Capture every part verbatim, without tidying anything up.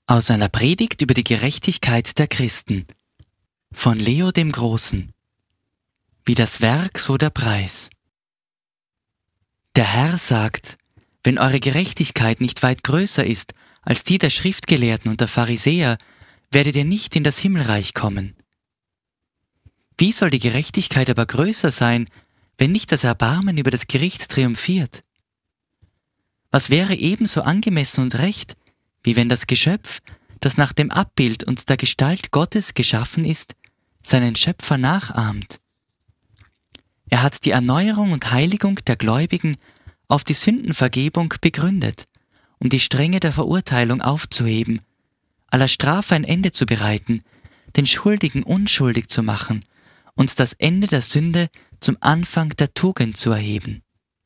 Aus einer Predigt über die Gerechtigkeit der Christen von Leo dem Großen. Wie das Werk, so der Preis. Der Herr sagt: Wenn eure Gerechtigkeit nicht weit größer ist als die der Schriftgelehrten und der Pharisäer, werdet ihr nicht in das Himmelreich kommen. Wie soll die Gerechtigkeit aber größer sein, wenn nicht das Erbarmen über das Gericht triumphiert? Was wäre ebenso angemessen und recht, wie wenn das Geschöpf, das nach dem Abbild und der Gestalt Gottes geschaffen ist, seinen Schöpfer nachahmt? Er hat die Erneuerung und Heiligung der Gläubigen auf die Sündenvergebung begründet, um die Strenge der Verurteilung aufzuheben, aller Strafe ein Ende zu bereiten, den Schuldigen unschuldig zu machen und das Ende der Sünde zum Anfang der Tugend zu erheben.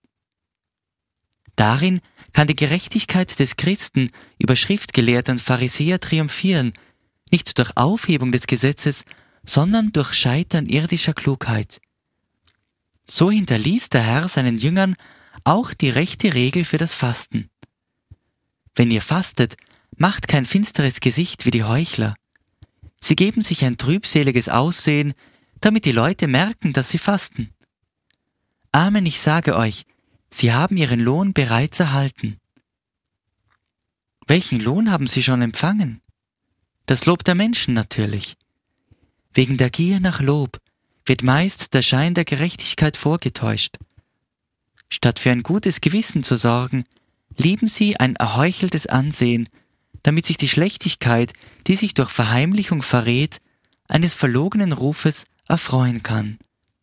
Darin kann die Gerechtigkeit des Christen über Schriftgelehrte und Pharisäer triumphieren, nicht durch Aufhebung des Gesetzes, sondern durch Scheitern irdischer Klugheit. So hinterließ der Herr seinen Jüngern auch die rechte Regel für das Fasten. Wenn ihr fastet, macht kein finsteres Gesicht wie die Heuchler. Sie geben sich ein trübseliges Aussehen, damit die Leute merken, dass sie fasten. Amen, ich sage euch, sie haben ihren Lohn bereits erhalten. Welchen Lohn haben sie schon empfangen? Das Lob der Menschen natürlich. Wegen der Gier nach Lob wird meist der Schein der Gerechtigkeit vorgetäuscht. Statt für ein gutes Gewissen zu sorgen, lieben sie ein erheucheltes Ansehen, damit sich die Schlechtigkeit, die sich durch Verheimlichung verrät, eines verlogenen Rufes erfreuen kann.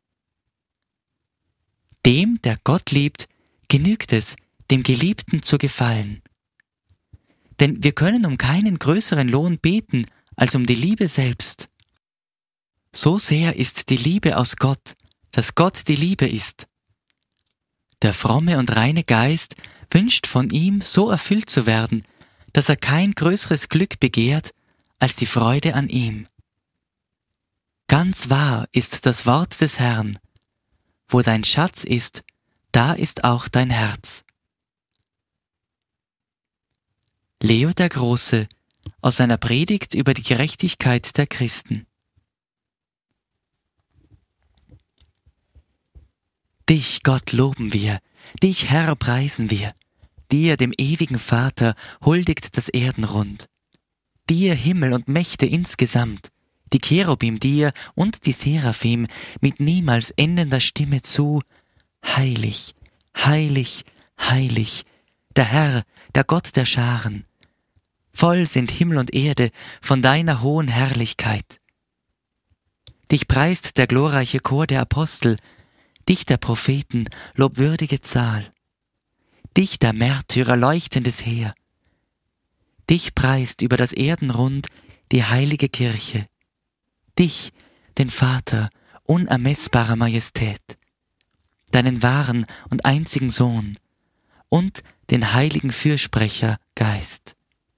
Dem, der Gott liebt, genügt es, dem Geliebten zu gefallen. Denn wir können um keinen größeren Lohn beten, als um die Liebe selbst. So sehr ist die Liebe aus Gott, dass Gott die Liebe ist. Der fromme und reine Geist wünscht von ihm, so erfüllt zu werden, dass er kein größeres Glück begehrt, als die Freude an ihm. Ganz wahr ist das Wort des Herrn: Wo dein Schatz ist, da ist auch dein Herz. Leo der Große aus seiner Predigt über die Gerechtigkeit der Christen. Dich, Gott, loben wir, dich, Herr, preisen wir. Dir, dem ewigen Vater, huldigt das Erdenrund. Dir, Himmel und Mächte insgesamt, die Cherubim dir und die Seraphim mit niemals endender Stimme zu: Heilig, heilig, heilig, der Herr, der Gott der Scharen. Voll sind Himmel und Erde von deiner hohen Herrlichkeit. Dich preist der glorreiche Chor der Apostel, dich der Propheten lobwürdige Zahl. Dich der Märtyrer leuchtendes Heer. Dich preist über das Erdenrund die heilige Kirche. Dich, den Vater unermessbarer Majestät, deinen wahren und einzigen Sohn und den heiligen Fürsprecher Geist.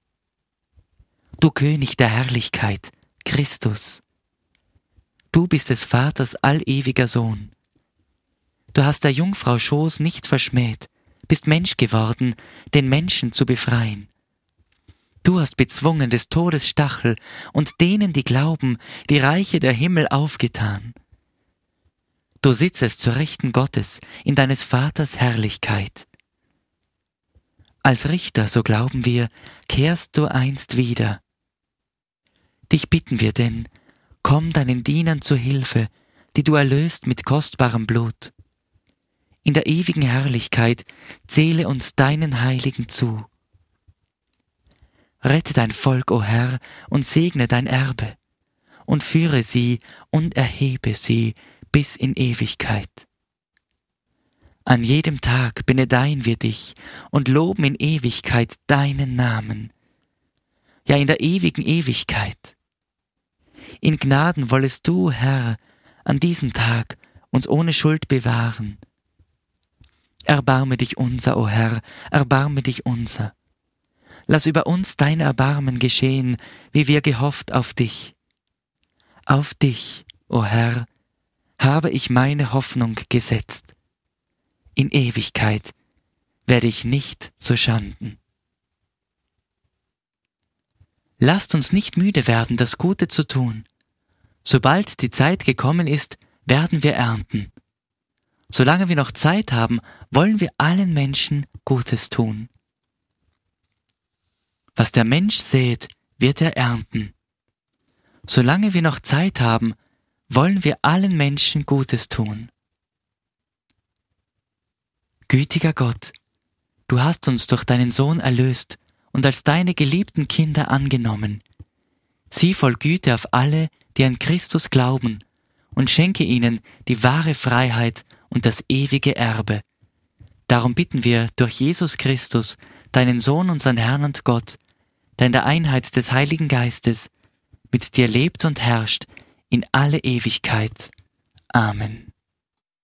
Du König der Herrlichkeit, Christus, du bist des Vaters allewiger Sohn. Du hast der Jungfrau Schoß nicht verschmäht, bist Mensch geworden, den Menschen zu befreien. Du hast bezwungen des Todes Stachel und denen, die glauben, die Reiche der Himmel aufgetan. Du sitzest zur Rechten Gottes in deines Vaters Herrlichkeit. Als Richter, so glauben wir, kehrst du einst wieder. Dich bitten wir denn, komm deinen Dienern zu Hilfe, die du erlöst mit kostbarem Blut. In der ewigen Herrlichkeit zähle uns deinen Heiligen zu. Rette dein Volk, o Herr, und segne dein Erbe, und führe sie und erhebe sie bis in Ewigkeit. An jedem Tag benedeien wir dich und loben in Ewigkeit deinen Namen, ja in der ewigen Ewigkeit. In Gnaden wollest du, Herr, an diesem Tag uns ohne Schuld bewahren. Erbarme dich unser, o Herr, erbarme dich unser. Lass über uns dein Erbarmen geschehen, wie wir gehofft auf dich. Auf dich, o Herr, habe ich meine Hoffnung gesetzt. In Ewigkeit werde ich nicht zu Schanden. Lasst uns nicht müde werden, das Gute zu tun. Sobald die Zeit gekommen ist, werden wir ernten. Solange wir noch Zeit haben, wollen wir allen Menschen Gutes tun. Was der Mensch sät, wird er ernten. Solange wir noch Zeit haben, wollen wir allen Menschen Gutes tun. Gütiger Gott, du hast uns durch deinen Sohn erlöst und als deine geliebten Kinder angenommen. Sieh voll Güte auf alle, die an Christus glauben, und schenke ihnen die wahre Freiheit und das ewige Erbe. Darum bitten wir durch Jesus Christus, deinen Sohn, unseren Herrn und Gott, der in der Einheit des Heiligen Geistes mit dir lebt und herrscht in alle Ewigkeit. Amen.